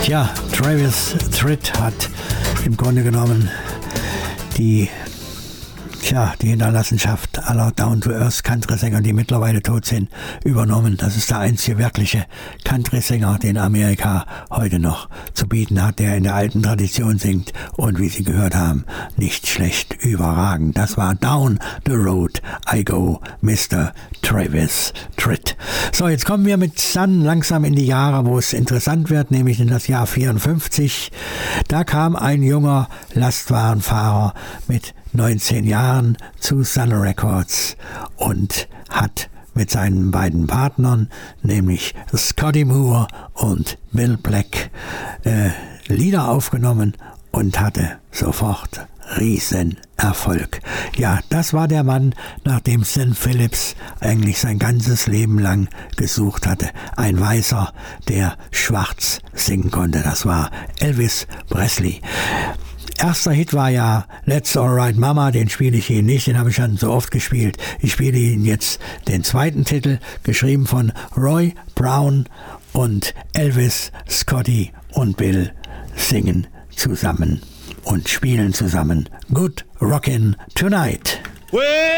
Tja, Travis Tritt hat im Grunde genommen die Hinterlassenschaft aller Down-to-Earth-Country-Sänger, die mittlerweile tot sind, übernommen. Das ist der einzige wirkliche Country-Sänger, den Amerika heute noch zu bieten hat, der in der alten Tradition singt und, wie Sie gehört haben, nicht schlecht, überragend. Das war Down the Road I Go, Mr. Travis Tritt. So, jetzt kommen wir mit Sun langsam in die Jahre, wo es interessant wird, nämlich in das Jahr 54. Da kam ein junger Lastwagenfahrer mit 19 Jahren zu Sun Records und hat mit seinen beiden Partnern, nämlich Scotty Moore und Bill Black, Lieder aufgenommen und hatte sofort Riesenerfolg. Ja, das war der Mann, nach dem Sam Phillips eigentlich sein ganzes Leben lang gesucht hatte. Ein Weißer, der schwarz singen konnte. Das war Elvis Presley. Erster Hit war ja Let's Alright Mama, den spiele ich Ihnen nicht, den habe ich schon so oft gespielt. Ich spiele Ihnen jetzt den zweiten Titel, geschrieben von Roy Brown, und Elvis, Scotty und Bill singen zusammen und spielen zusammen Good Rockin' Tonight.